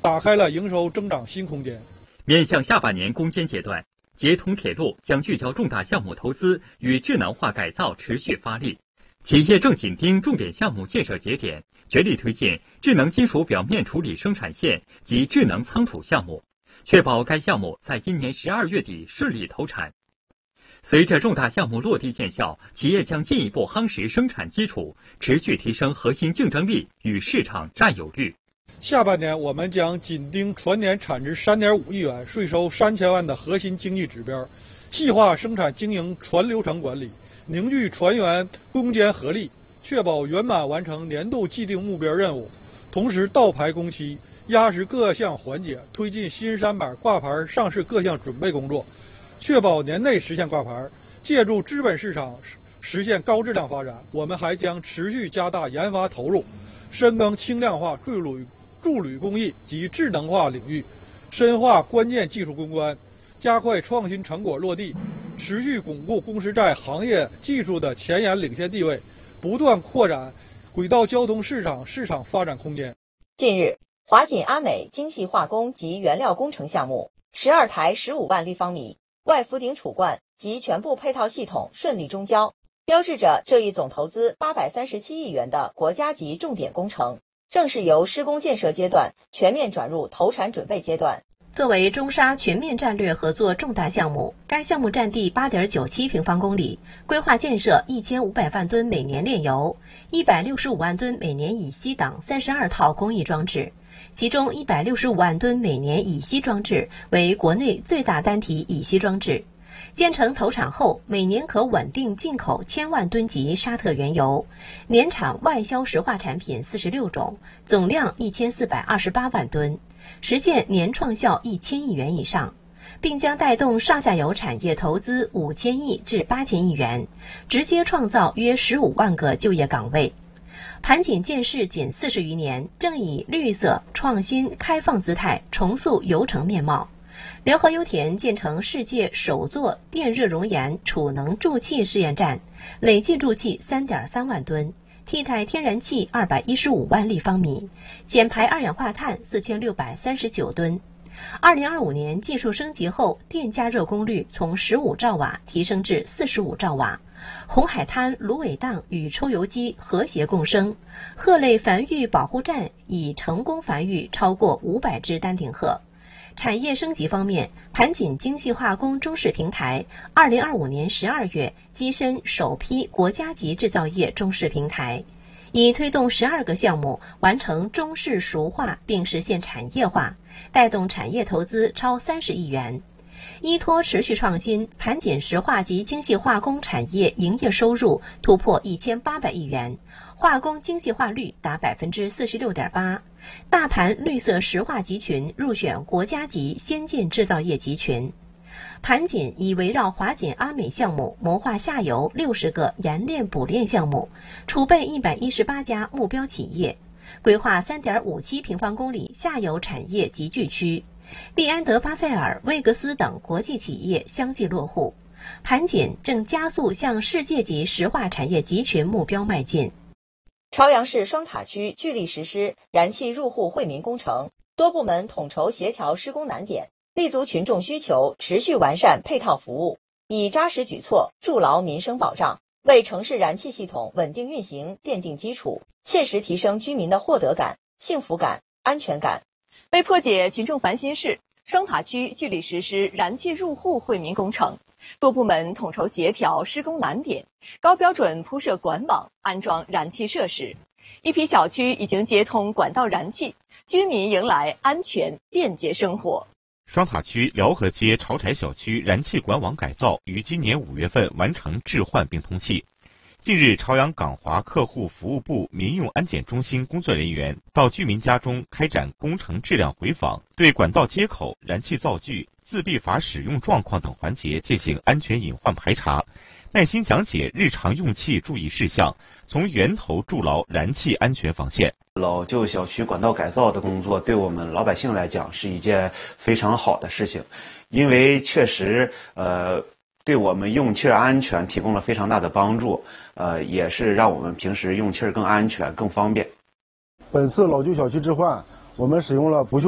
打开了营收增长新空间。 面向下半年攻坚阶段，捷通铁路将聚焦重大项目投资与智能化改造持续发力，企业正紧盯重点项目建设节点，全力推进智能金属表面处理生产线及智能仓储项目，确保该项目在今年12月底顺利投产。随着重大项目落地见效，企业将进一步夯实生产基础，持续提升核心竞争力与市场占有率。 下半年，我们将紧盯全年产值3.5亿元、税收3000万的核心经济指标，细化生产经营全流程管理，凝聚全员攻坚合力，确保圆满完成年度既定目标任务。同时，倒排工期，压实各项环节，推进新三板挂牌上市各项准备工作，确保年内实现挂牌。借助资本市场实现高质量发展。我们还将持续加大研发投入，深耕轻量化、铸铝工艺及智能化领域，深化关键技术攻关，加快创新成果落地，持续巩固公司在行业技术的前沿领先地位，不断扩展轨道交通市场发展空间。 近日，华锦阿美精细化工及原料工程项目12台15万立方米外浮顶储罐及全部配套系统顺利中交，标志着这一总投资837亿元的国家级重点工程正式由施工建设阶段全面转入投产准备阶段。作为中沙全面战略合作重大项目，该项目占地8.97平方公里，规划建设1500万吨每年炼油、165万吨每年乙烯等32套工艺装置，其中165万吨每年乙烯装置为国内最大单体乙烯装置。建成投产后，每年可稳定进口1000万吨级沙特原油，年产外销石化产品46种，总量1428万吨，实现年创效1000亿元以上，并将带动上下游产业投资5000亿至8000亿元，直接创造约15万个就业岗位。盘锦建市仅40余年，正以绿色、创新、开放姿态重塑油城面貌。联合油田建成世界首座电热熔岩储能助气试验站，累计助气3.3万吨，替代天然气215万立方米，减排二氧化碳4639吨。2025年技术升级后，电加热功率从15兆瓦提升至45兆瓦。红海滩芦苇荡与抽油机和谐共生，鹤类繁育保护站已成功繁育超过500只丹顶鹤。产业升级方面，盘锦精细化工中试平台2025年12月跻身首批国家级制造业中试平台，已推动12个项目完成中试熟化并实现产业化，带动产业投资超30亿元。依托持续创新，盘锦石化及精细化工产业营业收入突破1800亿元，化工精细化率达46.8%，大盘绿色石化集群入选国家级先进制造业集群。盘锦已围绕华锦阿美项目谋划下游60个冶炼补炼项目，储备118家目标企业，规划3.57平方公里下游产业集聚区。利安德巴塞尔、威格斯等国际企业相继落户，盘锦正加速向世界级石化产业集群目标迈进。朝阳市双塔区聚力实施燃气入户惠民工程，多部门统筹协调施工难点，立足群众需求，持续完善配套服务，以扎实举措筑牢民生保障，为城市燃气系统稳定运行奠定基础，切实提升居民的获得感、幸福感、安全感。为破解群众烦心事，双塔区聚力实施燃气入户惠民工程，多部门统筹协调施工难点，高标准铺设管网，安装燃气设施。一批小区已经接通管道燃气，居民迎来安全便捷生活。 双塔区辽河街潮柴小区燃气管网改造于今年5月份完成置换并通气。近日，朝阳港华客户服务部民用安检中心工作人员到居民家中开展工程质量回访，对管道接口、燃气灶具、自闭阀使用状况等环节进行安全隐患排查，耐心讲解日常用气注意事项，从源头筑牢燃气安全防线。 老旧小区管道改造的工作对我们老百姓来讲是一件非常好的事情，因为确实对我们用气安全提供了非常大的帮助，也是让我们平时用气更安全、更方便。 本次老旧小区置换，我们使用了不锈